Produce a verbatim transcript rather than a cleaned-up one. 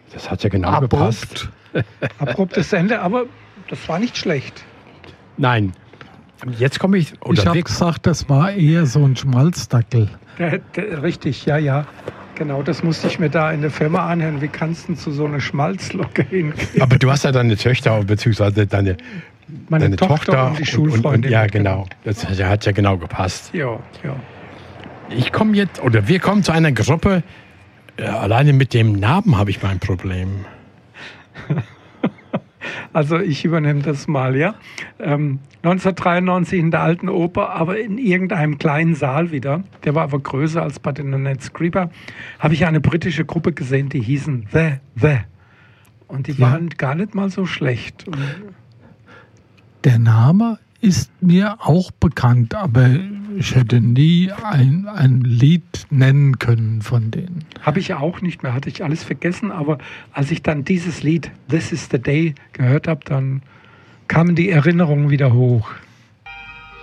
Das hat ja genau Abrupt. gepasst. Abruptes Ende, aber das war nicht schlecht. Nein. Jetzt komme ich... Ich habe gesagt, das war eher so ein Schmalzdackel. Der, der, richtig, ja, ja. Genau, das musste ich mir da in der Firma anhören. Wie kannst du zu so einer Schmalzlocke hingehen? Aber du hast ja deine Töchter, beziehungsweise deine, Meine deine Tochter, Tochter und die und, Schulfreundin. und, und, ja, genau. Das hat ja genau gepasst. Ja, ja. Ich komme jetzt, oder wir kommen zu einer Gruppe, äh, alleine mit dem Namen habe ich mein Problem. Also ich übernehme das mal, ja. Ähm, neunzehnhundertdreiundneunzig in der Alten Oper, aber in irgendeinem kleinen Saal wieder. Der war aber größer als bei den Nanette Scriba. Habe ich eine britische Gruppe gesehen, die hießen The, The. Und die Ja. waren gar nicht mal so schlecht. Und Der Name ist mir auch bekannt, aber ich hätte nie ein, ein Lied nennen können von denen. habe ich auch nicht mehr, hatte ich alles vergessen. Aber als ich dann dieses Lied This is the Day gehört habe, dann kamen die Erinnerungen wieder hoch.